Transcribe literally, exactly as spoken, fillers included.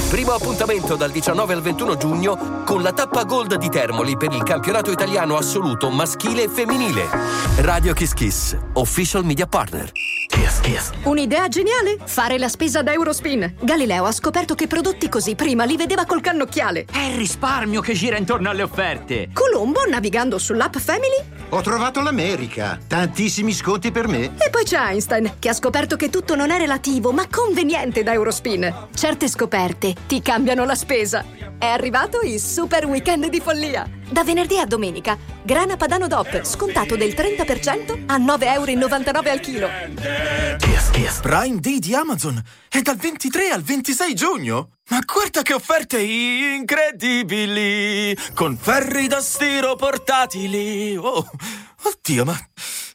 Primo appuntamento dal diciannove al ventuno giugno con la tappa Gold di Termoli per il campionato italiano assoluto maschile e femminile. Radio Kiss Kiss, official media partner. Kiss Kiss. Un'idea geniale? Fare la spesa da Eurospin. Galileo ha scoperto che prodotti così prima li vedeva col cannocchiale. È il risparmio che gira intorno alle offerte. Colombo, navigando sull'app Family, ho trovato l'America. Tantissimi sconti per me. E poi c'è Einstein, che ha scoperto che tutto non è relativo, ma conveniente da Eurospin. Certe scoperte ti cambiano la spesa. È arrivato il super weekend di follia. Da venerdì a domenica, grana padano D O P, scontato del trenta per cento a nove virgola novantanove euro al chilo. Kiss Kiss. Prime Day di Amazon è dal ventitré al ventisei giugno. Ma guarda che offerte incredibili! Con ferri da stiro portatili. Oh, oddio, ma